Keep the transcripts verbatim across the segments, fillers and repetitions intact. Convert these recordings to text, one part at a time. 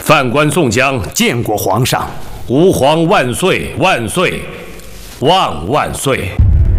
犯官宋江见过皇上。 吾皇万岁万岁万万岁！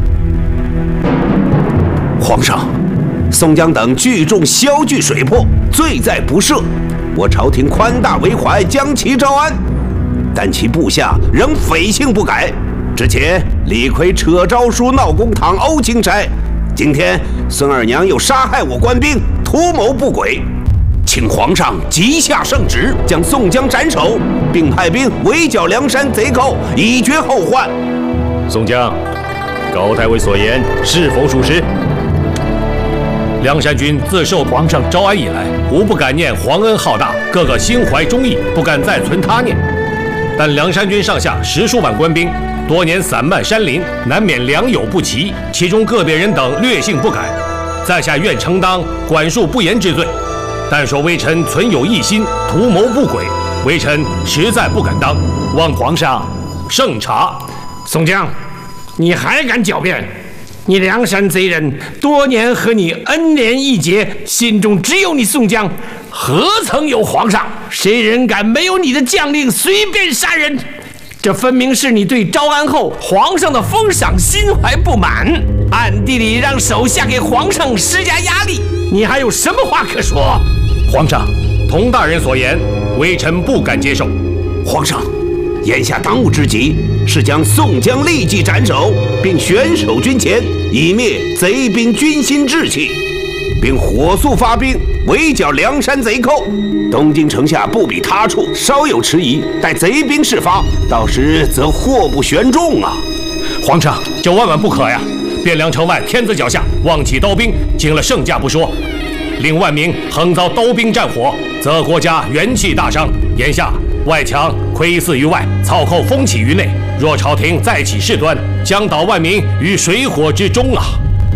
皇上，宋江等聚众削据水泊，罪在不赦。我朝廷宽大为怀，将其招安，但其部下仍匪性不改。之前李逵扯诏书闹公堂殴钦差，今天孙二娘又杀害我官兵，图谋不轨。请皇上急下圣旨，将宋江斩首，并派兵围剿梁山贼寇，以绝后患。 宋江，高太尉所言是否属实？梁山军自受皇上招安以来，无不感念皇恩浩大，个个心怀忠义，不敢再存他念。但梁山军上下十数万官兵，多年散漫山林，难免良莠不齐，其中个别人等略性不改，在下愿承担管束不严之罪。但说微臣存有异心，图谋不轨，微臣实在不敢当，望皇上圣察。 宋江，你还敢狡辩？你梁山贼人多年和你恩连义结，心中只有你宋江，何曾有皇上？谁人敢没有你的将令随便杀人？这分明是你对招安后皇上的封赏心怀不满，暗地里让手下给皇上施加压力。你还有什么话可说？ 皇上，童大人所言，微臣不敢接受。 皇上，眼下当务之急是将宋江立即斩首，并悬守军前，以灭贼兵军心志气，并火速发兵围剿梁山贼寇。东京城下不比他处，稍有迟疑，待贼兵事发，到时则祸不悬众啊！ 皇上，这万万不可呀！汴梁城外天子脚下，望起刀兵，惊了圣驾不说，令万民横遭刀兵战火，则国家元气大伤。眼下外强窥伺于外，草寇风起于内。若朝廷再起事端，将导万民于水火之中啊！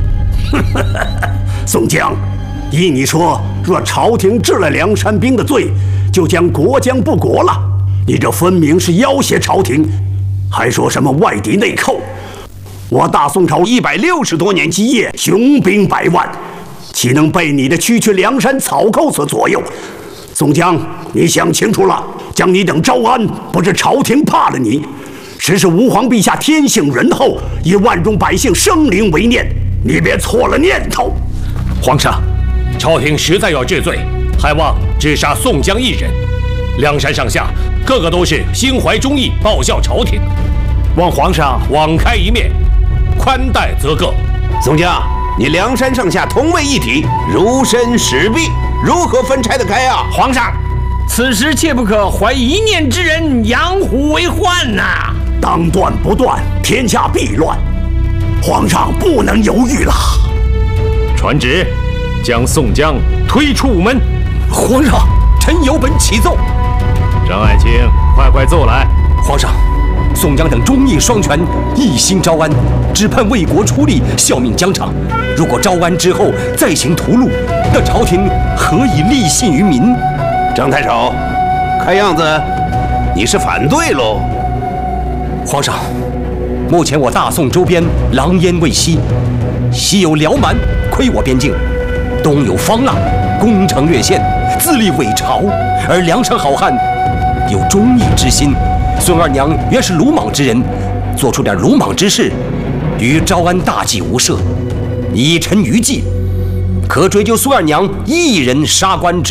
宋江，依你说，若朝廷治了梁山兵的罪，就将国将不国了。你这分明是要挟朝廷，还说什么外敌内寇？我大宋朝一百六十多年基业，雄兵百万，岂能被你的区区梁山草寇所左右？宋江，你想清楚了，将你等招安，不是朝廷怕了你，实是吾皇陛下天性仁厚，以万众百姓生灵为念，你别错了念头。 皇上，朝廷实在要治罪，还望只杀宋江一人。梁山上下个个都是心怀忠义，报效朝廷，望皇上网开一面，宽待则个。 宋江，你梁山上下同为一体，如身使臂，如何分拆得开啊？ 皇上，此时切不可怀一念之人，养虎为患呐、啊！ 当断不断，天下必乱。皇上不能犹豫了。 传旨，将宋江推出午门。 皇上，臣有本启奏。 张爱卿，快快奏来。 皇上，宋江等忠义双全，一心招安，只盼为国出力，效命疆场。如果招安之后再行屠戮，那朝廷何以立信于民？ 张太守，看样子你是反对喽？ 皇上，目前我大宋周边狼烟未息，西有辽蛮窥我边境，东有方腊攻城略县，自立伪朝，而梁山好汉有忠义之心。孙二娘原是鲁莽之人，做出点鲁莽之事，与招安大计无涉。以臣愚计，可追究孙二娘一人杀官之